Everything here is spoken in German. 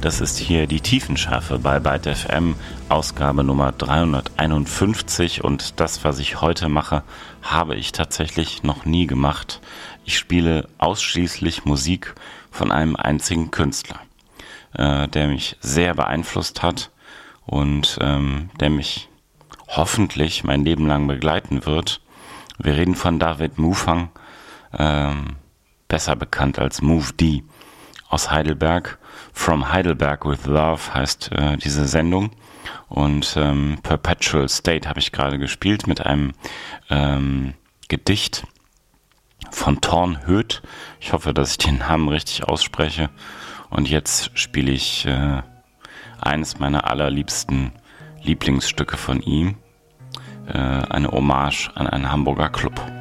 Das ist hier die Tiefenschärfe bei Byte FM, Ausgabe Nummer 351, und das, was ich heute mache, habe ich tatsächlich noch nie gemacht. Ich spiele ausschließlich Musik von einem einzigen Künstler, der mich sehr beeinflusst hat und der mich hoffentlich mein Leben lang begleiten wird. Wir reden von David Mufang, besser bekannt als Move D, aus Heidelberg. From Heidelberg with Love heißt diese Sendung, und Perpetual State habe ich gerade gespielt mit einem Gedicht von Thorn Höth. Ich hoffe, dass ich den Namen richtig ausspreche. Und jetzt spiele ich eines meiner allerliebsten Lieblingsstücke von ihm, eine Hommage an einen Hamburger Club.